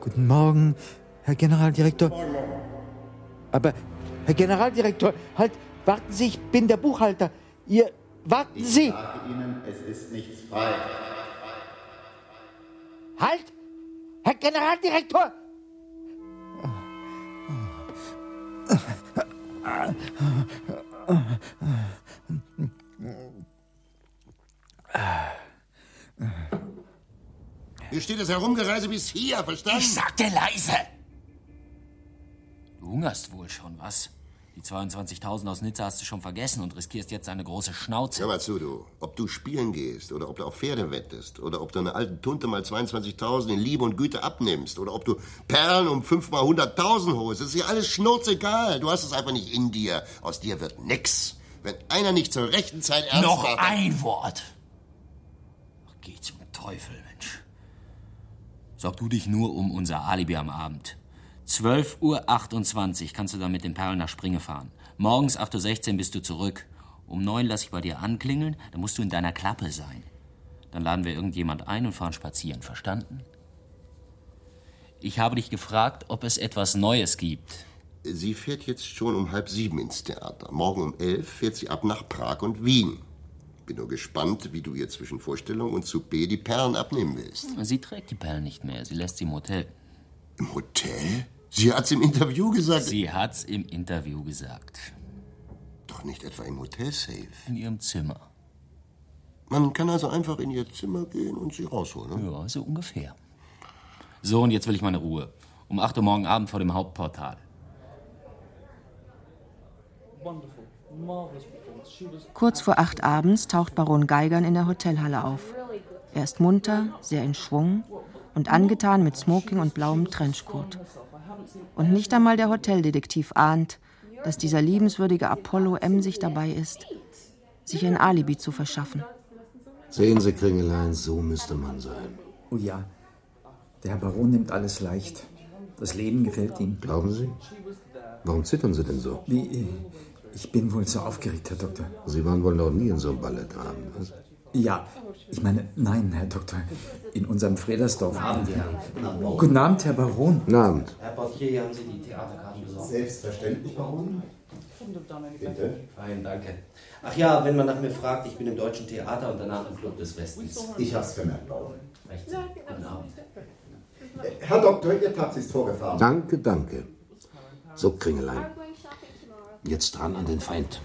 Guten Morgen, Herr Generaldirektor. Aber, Herr Generaldirektor, halt, warten Sie, ich bin der Buchhalter. Warten Sie! Ich sage Ihnen, es ist nichts frei. Halt! Herr Generaldirektor! Hier steht das Herumgereise bis hier, verstanden? Ich sagte leise! Du hungerst wohl schon, was? Die 22.000 aus Nizza hast du schon vergessen und riskierst jetzt eine große Schnauze. Hör mal zu, du. Ob du spielen gehst oder ob du auf Pferde wettest oder ob du einer alten Tunte mal 22.000 in Liebe und Güte abnimmst oder ob du Perlen um 5 mal 100.000 holst, das ist dir alles schnurzegal. Du hast es einfach nicht in dir. Aus dir wird nix. Wenn einer nicht zur rechten Zeit ernst Noch macht... ein Wort! Ach, geh zum Teufel, Mensch. Sorg du dich nur um unser Alibi am Abend. 12:28 Uhr kannst du dann mit den Perlen nach Springe fahren. Morgens 8:16 Uhr bist du zurück. Um 9 lass ich bei dir anklingeln, dann musst du in deiner Klappe sein. Dann laden wir irgendjemand ein und fahren spazieren, verstanden? Ich habe dich gefragt, ob es etwas Neues gibt. Sie fährt jetzt schon um 6:30 ins Theater. Morgen um 11 fährt sie ab nach Prag und Wien. Bin nur gespannt, wie du ihr zwischen Vorstellung und Souper die Perlen abnehmen willst. Sie trägt die Perlen nicht mehr, sie lässt sie im Hotel. Im Hotel? Sie hat's im Interview gesagt. Sie hat's im Interview gesagt. Doch nicht etwa im Hotelsafe. In ihrem Zimmer. Man kann also einfach in ihr Zimmer gehen und sie rausholen, ne? Ja, so ungefähr. So, und jetzt will ich meine Ruhe. Um 8 Uhr morgen Abend vor dem Hauptportal. Kurz vor 8 abends taucht Baron Geigern in der Hotelhalle auf. Er ist munter, sehr in Schwung und angetan mit Smoking und blauem Trenchcoat. Und nicht einmal der Hoteldetektiv ahnt, dass dieser liebenswürdige Apollo emsig dabei ist, sich ein Alibi zu verschaffen. Sehen Sie, Kringelein, so müsste man sein. Oh ja, der Herr Baron nimmt alles leicht. Das Leben gefällt ihm. Glauben Sie? Warum zittern Sie denn so? Ich bin wohl so aufgeregt, Herr Doktor. Sie waren wohl noch nie in so einem Ballettabend, was? Ja, ich meine, nein, Herr Doktor. In unserem Fredersdorf haben wir... Guten Abend, Herr Baron. Guten Abend. Herr Portier, haben Sie die Theaterkarten besorgt? Selbstverständlich, Baron. Bitte. Fein, danke. Ach ja, wenn man nach mir fragt, ich bin im Deutschen Theater und danach im Club des Westens. Ich hab's vermerkt, Baron. Recht so. Guten Abend. Herr Doktor, Ihr Taxi ist vorgefahren. Danke, danke. So, Kringelein. Jetzt dran an den Feind.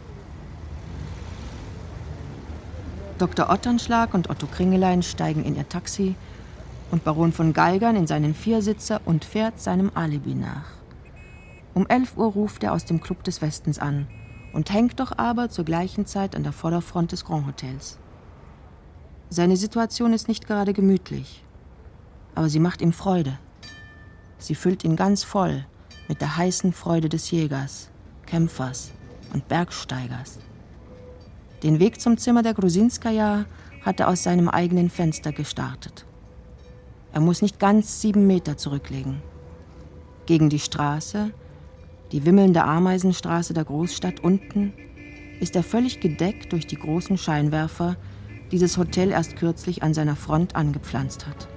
Dr. Otternschlag und Otto Kringelein steigen in ihr Taxi und Baron von Geigern in seinen Viersitzer und fährt seinem Alibi nach. Um 11 Uhr ruft er aus dem Club des Westens an und hängt doch aber zur gleichen Zeit an der Vorderfront des Grand Hotels. Seine Situation ist nicht gerade gemütlich, aber sie macht ihm Freude. Sie füllt ihn ganz voll mit der heißen Freude des Jägers, Kämpfers und Bergsteigers. Den Weg zum Zimmer der Grusinskaja hat er aus seinem eigenen Fenster gestartet. Er muss nicht ganz 7 Meter zurücklegen. Gegen die Straße, die wimmelnde Ameisenstraße der Großstadt unten, ist er völlig gedeckt durch die großen Scheinwerfer, die das Hotel erst kürzlich an seiner Front angepflanzt hat.